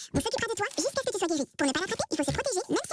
On s'occupera de toi jusqu'à ce que tu sois guéri. Pour ne pas l'attraper, il faut se protéger, même